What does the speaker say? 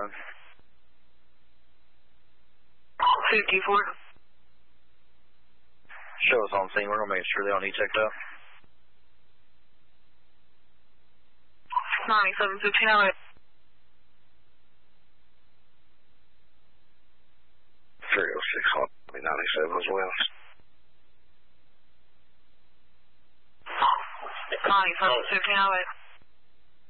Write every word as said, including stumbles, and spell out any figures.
seven. fifty-four. Show us on scene. We're going to make sure they don't need checked up. ninety-seven fifteen oh eight. three oh six, ninety-seven as well. ninety-seven fifteen oh eight.